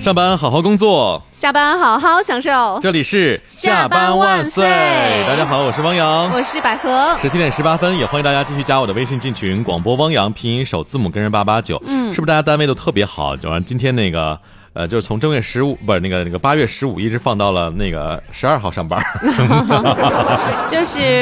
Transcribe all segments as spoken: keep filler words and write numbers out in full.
上班好好工作， 下班好好享受。 这里是下班万岁。大家好，我是汪洋， 我是百合。 十七点十八分，也欢迎大家继续加我的微信进群，广播汪洋，拼音首字母跟着八八九。嗯，是不是大家单位都特别好？就今天那个。呃，就是从正月十五不是那个那个八月十五一直放到了那个十二号上班， 就是、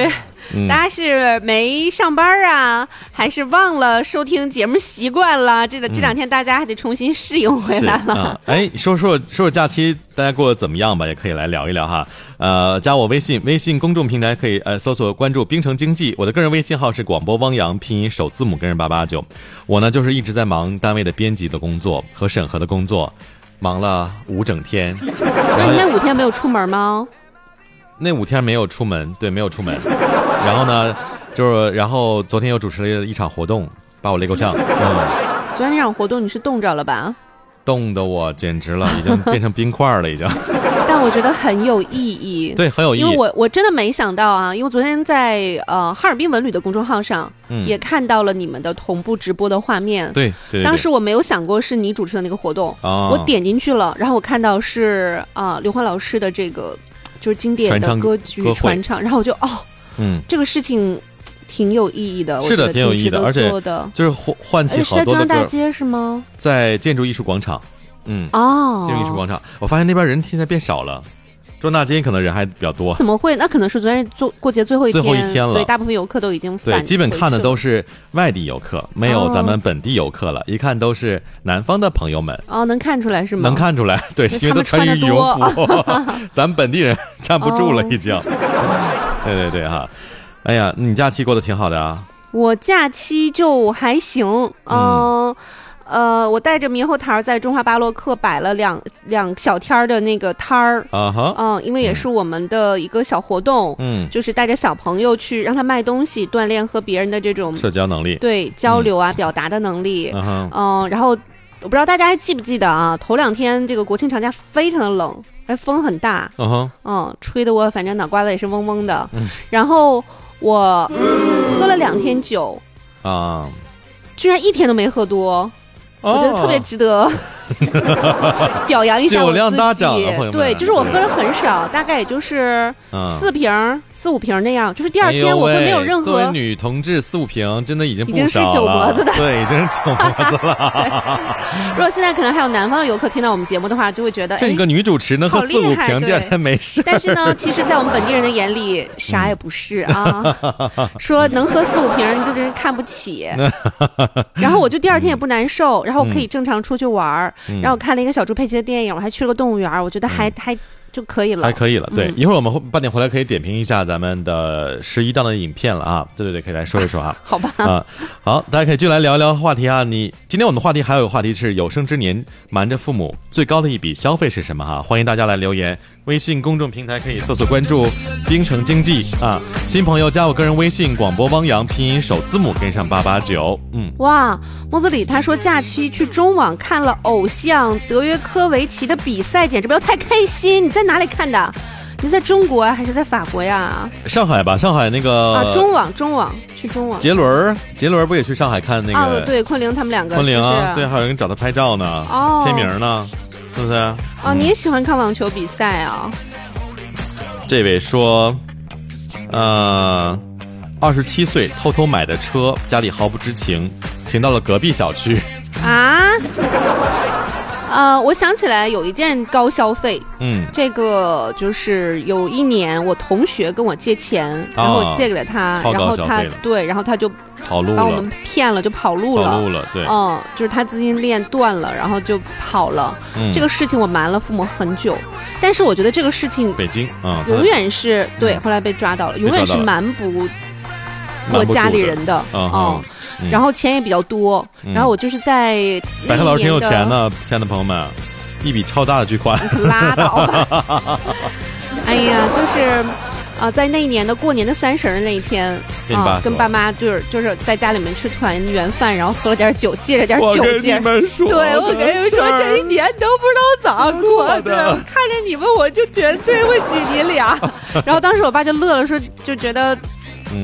嗯、大家是没上班啊，还是忘了收听节目习惯了？这个、嗯、这两天大家还得重新适应回来了。 哎、嗯，说说说说假期大家过得怎么样吧？也可以来聊一聊哈。呃，加我微信，微信公众平台可以呃搜索关注冰城经济，我的个人微信号是广播汪洋，拼音首字母跟着八八九。我呢就是一直在忙单位的编辑的工作和审核的工作。忙了五整天， 那你那五天没有出门吗？ 那五天没有出门，对，没有出门。然后呢，就是然后昨天又主持了一场活动，把我累够呛。嗯， 昨天那场活动你是冻着了吧？ 冻得我简直了，已经变成冰块了，已经。 但我觉得很有意义， 对，很有意义。 因为我我真的没想到啊，因为昨天在呃哈尔滨文旅的公众号上，嗯，也看到了你们的同步直播的画面。 对 对, 对。 当时我没有想过是你主持的那个活动，哦、我点进去了，然后我看到是啊、呃、刘欢老师的这个就是经典的歌剧传唱，然后我就哦，嗯，这个事情挺有意义的， 是的，挺有意义的，而且就是唤唤起好多的歌。 是在中央大街是吗？ 在建筑艺术广场。嗯哦， 建筑艺术广场，我发现那边人现在变少了，中大街可能人还比较多。 怎么会？那可能是昨天做过节最后一天， 最后一天了。 对，大部分游客都已经对，基本看的都是外地游客，没有咱们本地游客了。哦、一看都是南方的朋友们。 哦，能看出来是吗？ 能看出来，对，因为都穿羽绒服，咱们本地人站不住了，已经。哦、对对对哈，哎呀，你假期过得挺好的啊。 我假期就还行，呃、嗯。呃，我带着猕猴桃在中华巴洛克摆了两两小天的那个摊儿，啊哈，嗯，因为也是我们的一个小活动，嗯，就是带着小朋友去让他卖东西，锻炼和别人的这种社交能力， 对交流啊、嗯、表达的能力，嗯、呃，然后我不知道大家还记不记得啊？头两天这个国庆长假非常的冷，还风很大，嗯哼，嗯，吹得我反正脑瓜子也是嗡嗡的，嗯，然后我喝了两天酒啊，居然一天都没喝多。我觉得特别值得表扬一下我自己。酒量大涨了，朋友们。对，就是我喝的很少，大概也就是四瓶、嗯、四五瓶那样。就是第二天我会没有任何。 作为女同志，四五瓶真的已经不少了。 已经是酒脖子的， 对，已经是酒脖子了。 如果现在可能还有南方的游客听到我们节目的话，就会觉得这个女主持能喝四五瓶，第二天没事。 但是呢，其实，在我们本地人的眼里，啥也不是啊。嗯、说能喝四五瓶，就是看不起。然后我就第二天也不难受。然后我可以正常出去玩，嗯、然后我看了一个小猪佩奇的电影，我还去了个动物园，我觉得还、嗯、还就可以了， 还可以了。对，嗯、一会儿我们八点回来可以点评一下咱们的十一档的影片了啊，对对对，可以来说一说啊。 好吧， 啊，好，大家可以就来聊一聊话题啊。你今天我们的话题还有个话题是有生之年瞒着父母最高的一笔消费是什么哈？欢迎大家来留言，微信公众平台可以搜索关注冰城经济啊。新朋友加我个人微信广播汪洋，拼音首字母跟上八八九。嗯， 哇，莫子里他说假期去中网看了偶像德约科维奇的比赛，简直不要太开心。你在哪里看的？你在中国还是在法国呀？ 上海吧，上海那个啊，中网中网去中网。 杰伦，杰伦不也去上海看那个？ 啊，对，昆凌他们两个。 昆凌啊，对，还有人找他拍照呢，哦，签名呢，是不是？ 哦，嗯、你也喜欢看网球比赛啊？ 这位说，呃，二十七岁偷偷买的车，家里毫不知情，停到了隔壁小区。 啊？呃，我想起来有一件高消费，嗯，这个就是有一年我同学跟我借钱，然后我借给了他， 哦、 然后他对，然后他就跑路了， 把我们骗了，就跑路了， 跑路了，对， 嗯，就是他资金链断了，然后就跑了。嗯、这个事情我瞒了父母很久，但是我觉得这个事情， 北京啊， 永远是、嗯、对，后来被抓到了，永远是瞒不过家里人的，嗯。嗯嗯、然后钱也比较多，嗯、然后我就是在百合老师挺有钱的，亲爱的朋友们，一笔超大的巨款， 拉倒吧！哎呀，就是啊、呃，在那一年的过年的三十的那一天啊、呃，跟爸妈就是就是在家里面吃团圆饭，然后喝了点酒，借了点酒劲。 我跟你们说， 对我跟你们说，这一年都不知道咋过的，我看着你们我就绝对会挤你俩。然后当时我爸就乐了，说就觉得。 嗯，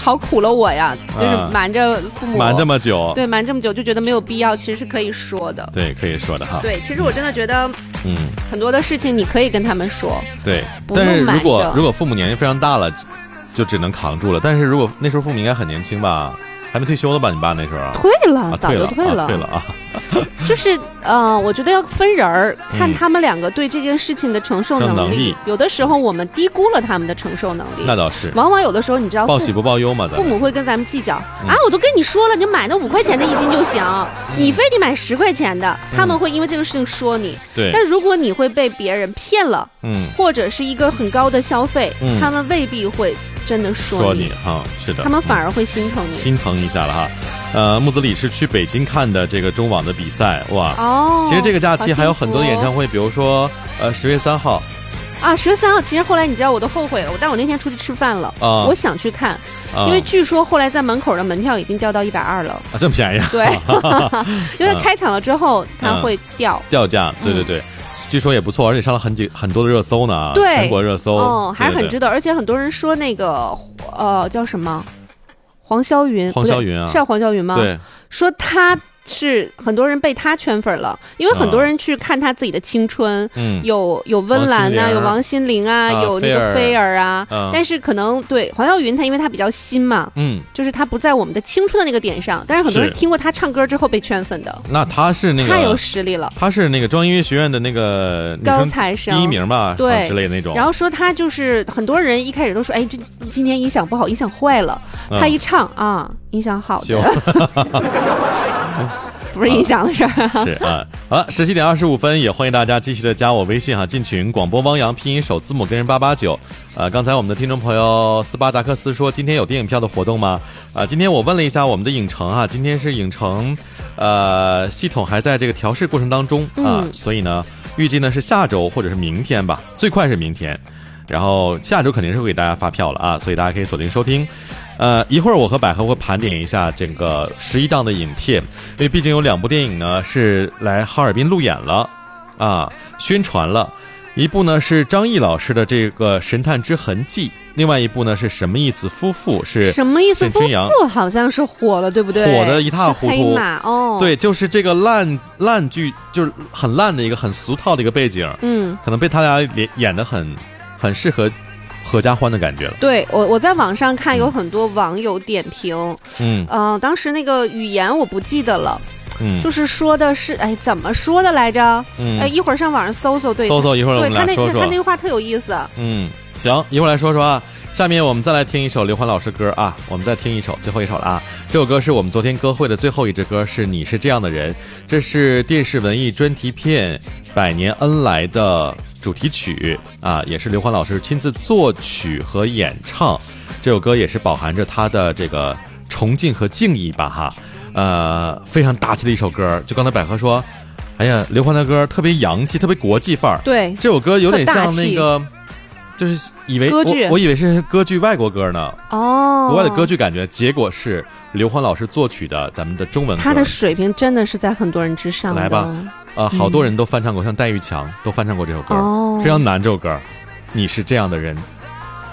好苦了我呀，就是瞒着父母， 瞒这么久， 对，瞒这么久就觉得没有必要，其实是可以说的， 对，可以说的哈。 对，其实我真的觉得，嗯，很多的事情你可以跟他们说， 对，但是如果如果父母年纪非常大了，就只能扛住了。但是如果那时候父母应该很年轻吧？还没退休了吧？你爸那时候啊？ 退了， 啊、 早就退了， 退了啊！ 就是呃，我觉得要分人儿，看他们两个对这件事情的承受能力。 能力有的时候我们低估了他们的承受能力。 那倒是。 往往有的时候，你知道， 报喜不报忧嘛， 父母会跟咱们计较、嗯、啊！我都跟你说了，你买那五块钱的一斤就行，嗯、你非得买十块钱的，他们会因为这个事情说你。 对、嗯。 但如果你会被别人骗了， 嗯， 或者是一个很高的消费，嗯、他们未必会真的说你。 说你哈，是的。 他们反而会心疼你， 嗯、心疼一下了哈。呃，木子李是去北京看的这个中网的比赛，哇！ 哦， 其实这个假期还有很多的演唱会，比如说呃十月三号， 啊，十月三号，其实后来你知道我都后悔了，但我那天出去吃饭了，啊、我想去看，啊、因为据说后来在门口的门票已经掉到一百二了， 啊，这么便宜、啊？ 对，因为开场了之后它会掉、 嗯、掉价，对对对。嗯，据说也不错，而且上了很几很多的热搜呢， 对， 全国热搜， 哦，还是很值得。而且很多人说那个呃叫什么黄霄云， 黄霄云啊， 是黄霄云吗？ 对， 说他是很多人被他圈粉了，因为很多人去看他自己的青春，嗯，有有温岚呐、啊，有王心凌啊，啊有那个菲儿啊，嗯、但是可能对黄霄云他因为他比较新嘛，嗯，就是他不在我们的青春的那个点上，但是很多人听过他唱歌之后被圈粉的。 那他是那个太有实力了， 他是那个中央音乐学院的那个高材生第一名吧， 对之类的那种。 然后说他就是很多人一开始都说，哎，这今天音响不好，音响坏了。嗯、他一唱啊，音响好的。不是音响的事儿、啊啊，是啊，好了，十七点二十五分，也欢迎大家继续的加我微信哈，进群广播汪洋拼音首字母跟人八八九。呃，刚才我们的听众朋友斯巴达克斯说，今天有电影票的活动吗？啊、呃，今天我问了一下我们的影城啊，今天是影城，呃，系统还在这个调试过程当中啊、呃嗯，所以呢，预计呢是下周或者是明天吧，最快是明天。然后下周肯定是会给大家发票了啊，所以大家可以锁定收听。呃，一会儿我和百合会盘点一下整个十一档的影片，因为毕竟有两部电影呢是来哈尔滨路演了啊，宣传了。一部呢是张译老师的这个《神探之痕迹》，另外一部呢是什么意思夫妇，是什么意思夫妇，好像是火了，对不对？ 火的一塌糊涂。 黑马哦， 对，就是这个烂烂剧，就是很烂的一个很俗套的一个背景，嗯，可能被他俩演演得很很适合合家欢的感觉了。 对，我我在网上看有很多网友点评，嗯嗯、呃，当时那个语言我不记得了。嗯，就是说的是，哎，怎么说的来着？嗯，哎，一会儿上网上搜搜，对， 搜搜，一会儿我们俩说说。 他那他那句话特有意思。 嗯，行，一会儿来说说啊。下面我们再来听一首刘欢老师歌啊，我们再听一首，最后一首了啊。这首歌是我们昨天歌会的最后一支歌，是你是这样的人，这是电视文艺专题片《百年恩来》的主题曲啊，也是刘欢老师亲自作曲和演唱。这首歌也是饱含着他的这个崇敬和敬意吧哈。呃，非常大气的一首歌，就刚才百合说，哎呀，刘欢的歌特别洋气，特别国际范儿。 对， 这首歌有点像那个，就是以为歌剧我，我以为是歌剧外国歌呢。哦，国外的歌剧感觉，结果是刘欢老师作曲的咱们的中文歌。 他的水平真的是在很多人之上的。 来吧，呃，好多人都翻唱过，嗯、像戴玉强都翻唱过这首歌，哦、非常难这首歌。你是这样的人。